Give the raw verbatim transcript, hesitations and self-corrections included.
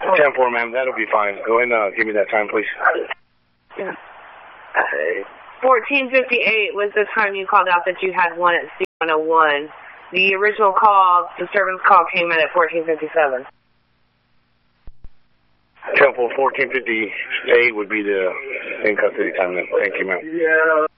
ten four, ma'am. That'll be fine. Go ahead and uh, give me that time, please. Yeah. fourteen fifty-eight was the time you called out that you had one at C one oh one. The original call, disturbance call, came in at fourteen fifty-seven. ten four, fourteen fifty-eight would be the in custody time then. Thank you, ma'am. Yeah.